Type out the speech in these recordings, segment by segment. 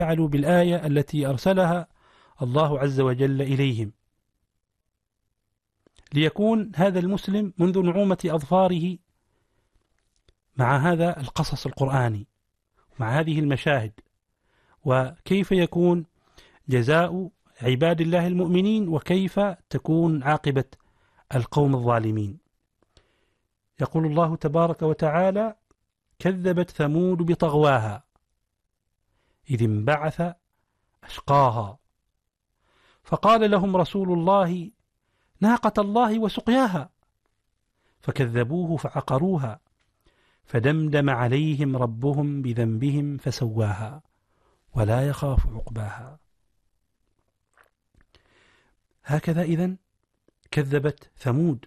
فعلوا بالآية التي أرسلها الله عز وجل إليهم، ليكون هذا المسلم منذ نعومة أظفاره مع هذا القصص القرآني، مع هذه المشاهد، وكيف يكون جزاء عباد الله المؤمنين، وكيف تكون عاقبة القوم الظالمين. يقول الله تبارك وتعالى: كذبت ثمود بطغواها إذ انبعث أشقاها فقال لهم رسول الله ناقة الله وسقياها فكذبوه فعقروها فدمدم عليهم ربهم بذنبهم فسواها ولا يخاف عقباها. هكذا إذن كذبت ثمود.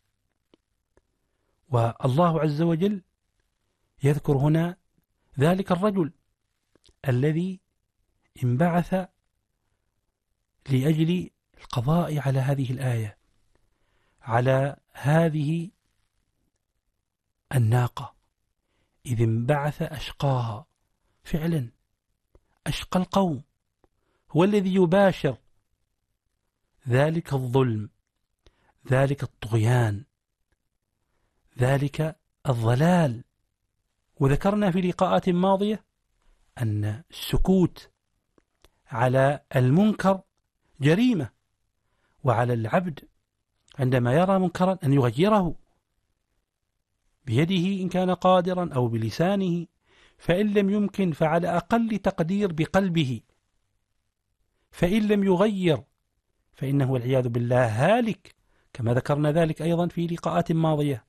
والله عز وجل يذكر هنا ذلك الرجل الذي انبعث لأجل القضاء على هذه الآية، على هذه الناقة، إذ انبعث أشقاها. فعلا أشقى القوم هو الذي يباشر ذلك الظلم، ذلك الطغيان، ذلك الضلال. وذكرنا في لقاءات ماضية أن السكوت على المنكر جريمة، وعلى العبد عندما يرى منكرا أن يغيره بيده إن كان قادرا أو بلسانه، فإن لم يمكن فعلى أقل تقدير بقلبه، فإن لم يغير فإنه والعياذ بالله هالك، كما ذكرنا ذلك أيضا في لقاءات ماضية.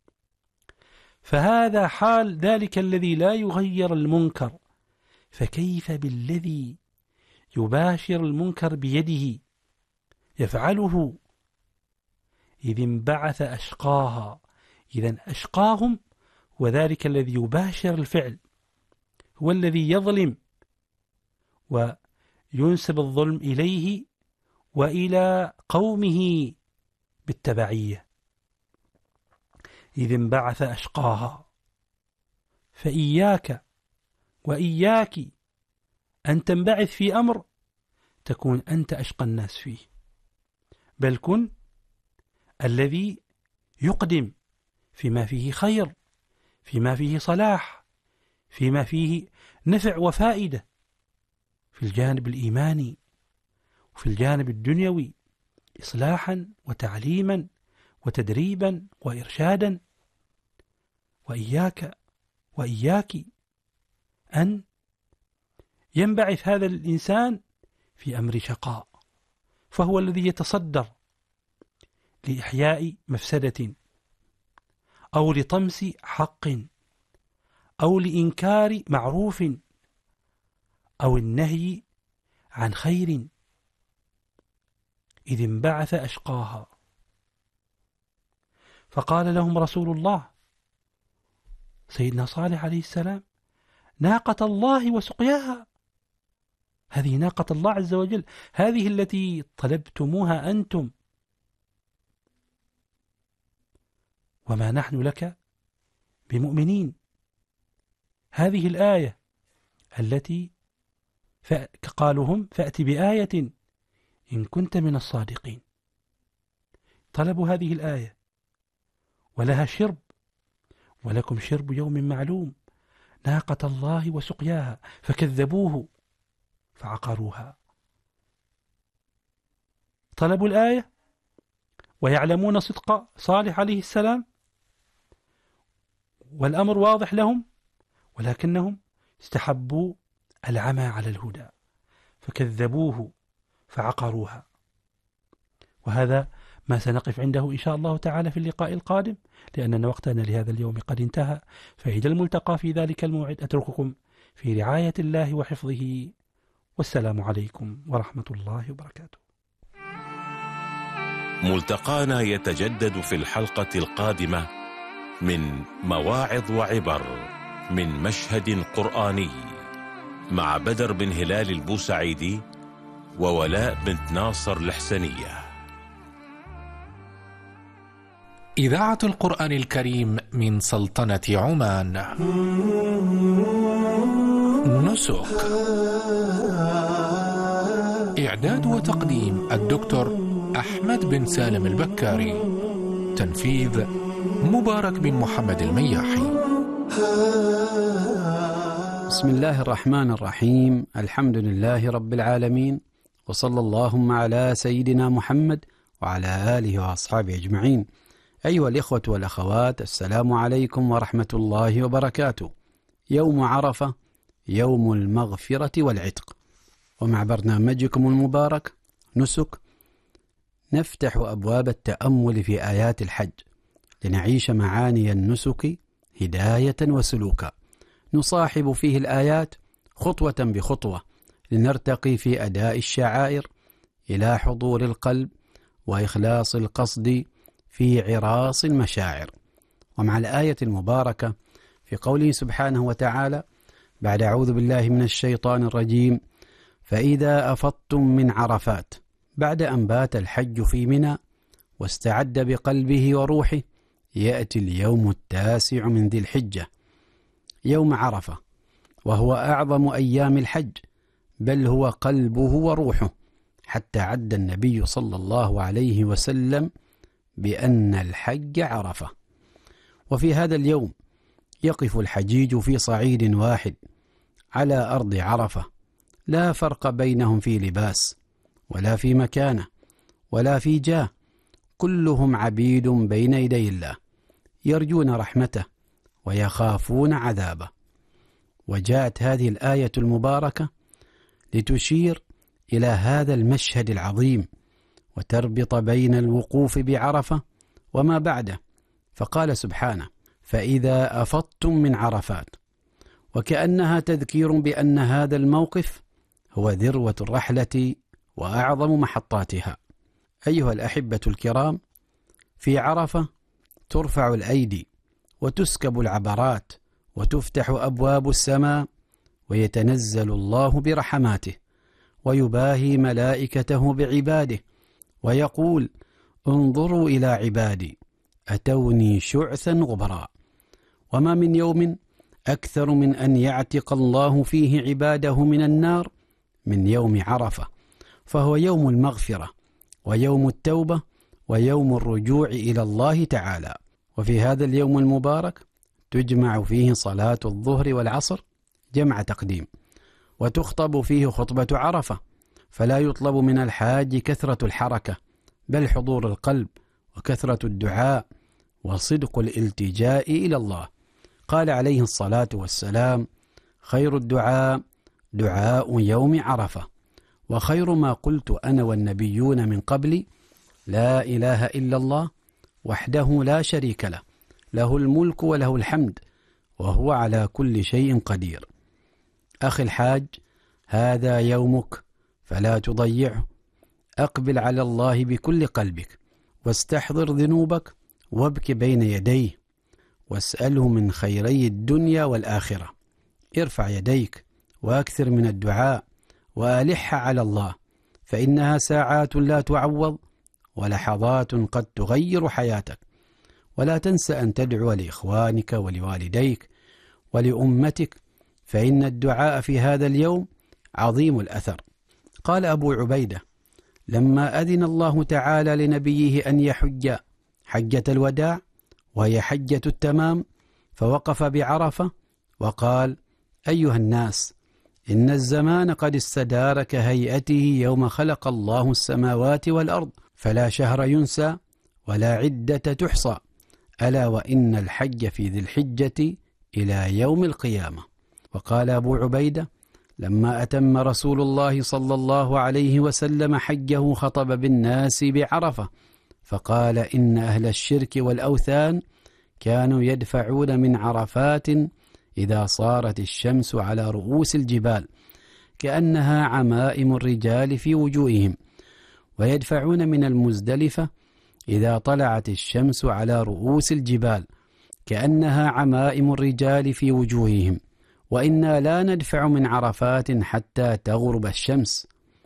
فهذا حال ذلك الذي لا يغير المنكر، فكيف بالذي يباشر المنكر بيده يفعله؟ إذ انبعث أشقاها. إذن أشقاهم وذلك الذي يباشر الفعل، هو الذي يظلم وينسب الظلم إليه وإلى قومه بالتبعية. إذ انبعث أشقاها. فإياك وإياك أن تنبعث في أمر تكون أنت أشقى الناس فيه، بل كن الذي يقدم فيما فيه خير، فيما فيه صلاح، فيما فيه نفع وفائدة، في الجانب الإيماني وفي الجانب الدنيوي، إصلاحا وتعليما وتدريبا وإرشادا. وإياك أن ينبعث هذا الإنسان في أمر شقاء، فهو الذي يتصدر لإحياء مفسدة أو لطمس حق أو لإنكار معروف أو النهي عن خير. إذ انبعث أشقاها فقال لهم رسول الله سيدنا صالح عليه السلام ناقة الله وسقياها. هذه ناقة الله عز وجل، هذه التي طلبتموها أنتم، وما نحن لك بمؤمنين. هذه الآية التي قالوا هم فأت بآية إن كنت من الصادقين. طلبوا هذه الآية ولها شرب، ولكم شرب يوم معلوم، ناقة الله وسقياها فكذبوه فعقروها. طلبوا الآية ويعلمون صدق صالح عليه السلام والأمر واضح لهم، ولكنهم استحبوا العمى على الهدى فكذبوه فعقروها. وهذا ما سنقف عنده إن شاء الله تعالى في اللقاء القادم، لأننا وقتنا لهذا اليوم قد انتهى. فإلى الملتقى في ذلك الموعد، أترككم في رعاية الله وحفظه، والسلام عليكم ورحمة الله وبركاته. ملتقانا يتجدد في الحلقة القادمة من مواعظ وعبر من مشهد قرآني مع بدر بن هلال البوسعيدي وولاء بنت ناصر الحسنية. إذاعة القرآن الكريم من سلطنة عمان. نسك إعداد وتقديم الدكتور أحمد بن سالم البكاري. تنفيذ مبارك بن محمد المياحي. بسم الله الرحمن الرحيم. الحمد لله رب العالمين، وصلى اللهم على سيدنا محمد وعلى آله وأصحابه أجمعين. أيها الإخوة والأخوات، السلام عليكم ورحمة الله وبركاته. يوم عرفة، يوم المغفرة والعتق، ومع برنامجكم المبارك نسك نفتح أبواب التأمل في آيات الحج لنعيش معاني النسك هداية وسلوكا، نصاحب فيه الآيات خطوة بخطوة لنرتقي في أداء الشعائر إلى حضور القلب وإخلاص القصد في عراس المشاعر. ومع الآية المباركة في قوله سبحانه وتعالى بعد أعوذ بالله من الشيطان الرجيم: فإذا أفضتم من عرفات، بعد أن بات الحج في منى واستعد بقلبه وروحه، يأتي اليوم التاسع من ذي الحجة، يوم عرفة، وهو أعظم أيام الحج، بل هو قلبه وروحه، حتى عد النبي صلى الله عليه وسلم بأن الحج عرفة. وفي هذا اليوم يقف الحجيج في صعيد واحد على أرض عرفة، لا فرق بينهم في لباس ولا في مكانة ولا في جاه، كلهم عبيد بين يدي الله، يرجون رحمته ويخافون عذابه. وجاءت هذه الآية المباركة لتشير إلى هذا المشهد العظيم وتربط بين الوقوف بعرفة وما بعده، فقال سبحانه: فإذا أفضتم من عرفات، وكأنها تذكير بأن هذا الموقف هو ذروة الرحلة وأعظم محطاتها. أيها الأحبة الكرام، في عرفة ترفع الأيدي وتسكب العبرات وتفتح أبواب السماء، ويتنزل الله برحماته ويباهي ملائكته بعباده ويقول: انظروا إلى عبادي أتوني شعثا غبرا. وما من يوم أكثر من أن يعتق الله فيه عباده من النار من يوم عرفة، فهو يوم المغفرة ويوم التوبة ويوم الرجوع إلى الله تعالى. وفي هذا اليوم المبارك تجمع فيه صلاة الظهر والعصر جمع تقديم، وتخطب فيه خطبة عرفة، فلا يطلب من الحاج كثرة الحركة، بل حضور القلب وكثرة الدعاء وصدق الالتجاء إلى الله. قال عليه الصلاة والسلام: خير الدعاء دعاء يوم عرفة، وخير ما قلت أنا والنبيون من قبلي لا إله إلا الله وحده لا شريك له، له الملك وله الحمد وهو على كل شيء قدير. أخي الحاج، هذا يومك فلا تضيعه، أقبل على الله بكل قلبك، واستحضر ذنوبك وابك بين يديه، واسأله من خيري الدنيا والآخرة. ارفع يديك وأكثر من الدعاء وألح على الله، فإنها ساعات لا تعوض ولحظات قد تغير حياتك. ولا تنسى أن تدعو لإخوانك ولوالديك ولأمتك، فإن الدعاء في هذا اليوم عظيم الأثر. قال أبو عبيدة: لما أذن الله تعالى لنبيه أن يحج حجة الوداع وهي حجة التمام، فوقف بعرفة وقال: أيها الناس، إن الزمان قد استدار كهيئته يوم خلق الله السماوات والأرض، فلا شهر ينسى ولا عدة تحصى، ألا وإن الحج في ذي الحجة إلى يوم القيامة. وقال أبو عبيدة: لما أتم رسول الله صلى الله عليه وسلم حجه خطب بالناس بعرفة، فقال: إن أهل الشرك والأوثان كانوا يدفعون من عرفات إذا صارت الشمس على رؤوس الجبال كأنها عمائم الرجال في وجوههم، ويدفعون من المزدلفة إذا طلعت الشمس على رؤوس الجبال كأنها عمائم الرجال في وجوههم، وإنا لا ندفع من عرفات حتى تغرب الشمس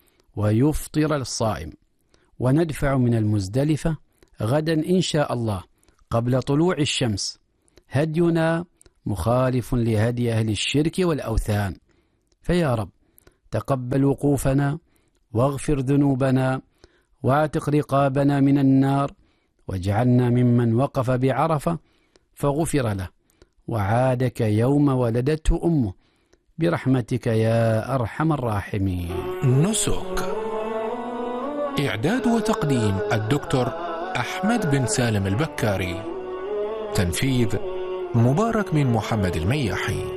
ويفطر الصائم، وندفع من المزدلفة غدا إن شاء الله قبل طلوع الشمس. هدينا مخالف لهدي أهل الشرك والأوثان، فيا رب تقبل وقوفنا واغفر ذنوبنا واعتق رقابنا من النار واجعلنا ممن وقف بعرفة فغفر له وعاد كيوم ولدته أمه برحمتك يا أرحم الراحمين. نسك. إعداد وتقديم الدكتور أحمد بن سالم البكاري. تنفيذ مبارك بن محمد المياحي.